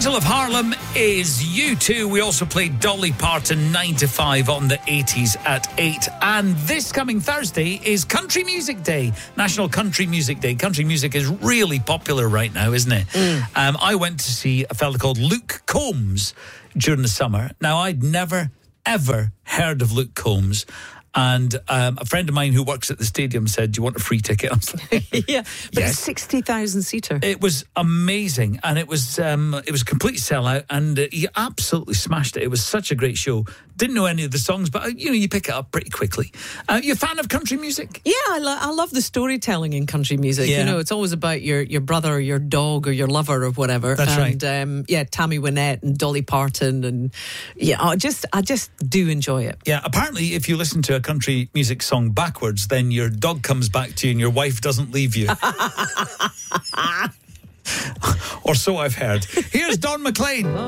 Battle of Harlem is U2. We also played Dolly Parton 9 to 5 on the 80s at 8. And this coming Thursday is Country Music Day, National Country Music Day. Country music is really popular right now, isn't it? I went to see a fella called Luke Combs during the summer. Now, I'd never, ever heard of Luke Combs. And a friend of mine who works at the stadium said, "Do you want a free ticket?" I was like, yeah, but yes. A 60,000-seater. It was amazing, and it was a complete sellout, and he absolutely smashed it. It was such a great show. Didn't know any of the songs, but you pick it up pretty quickly. You a fan of country music? Yeah, I love the storytelling in country music. Yeah. You know, it's always about your brother or your dog or your lover or whatever. That's right. And Tammy Wynette and Dolly Parton, and I just do enjoy it. Yeah, apparently, if you listen to a country music song backwards, then your dog comes back to you and your wife doesn't leave you. Or so I've heard. Here's Don McLean.